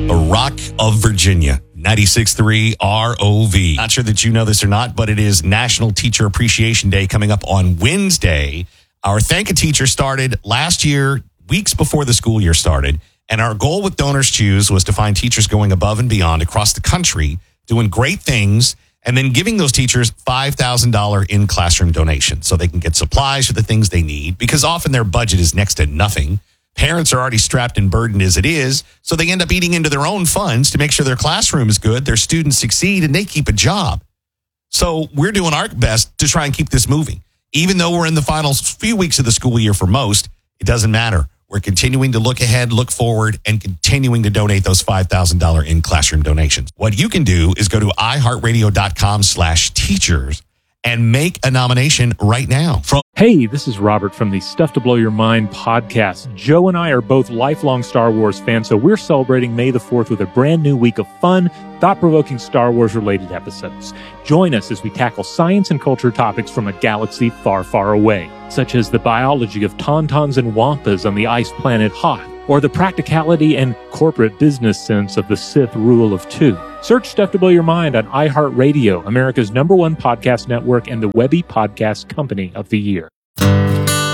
The Rock of Virginia, 96.3 ROV. Not sure that you know this or not, but it is National Teacher Appreciation Day coming up on Wednesday. Our Thank a Teacher started last year, weeks before the school year started. And our goal with Donors Choose was to find teachers going above and beyond across the country, doing great things, and then giving those teachers $5,000 in classroom donations so they can get supplies for the things they need, because often their budget is next to nothing. Parents are already strapped and burdened as it is, so they end up eating into their own funds to make sure their classroom is good, their students succeed, and they keep a job. So we're doing our best to try and keep this moving. Even though we're in the final few weeks of the school year for most, it doesn't matter. We're continuing to look ahead, look forward, and continuing to donate those $5,000 in classroom donations. What you can do is go to iHeartRadio.com/teachers and make a nomination right now. Hey, this is Robert from the Stuff to Blow Your Mind podcast. Joe and I are both lifelong Star Wars fans, so we're celebrating May the 4th with a brand new week of fun, thought-provoking Star Wars-related episodes. Join us as we tackle science and culture topics from a galaxy far, far away, such as the biology of tauntauns and wampas on the ice planet Hoth, or the practicality and corporate business sense of the Sith rule of two. Search Stuff to Blow Your Mind on iHeartRadio, America's #1 podcast network and the Webby Podcast Company of the Year.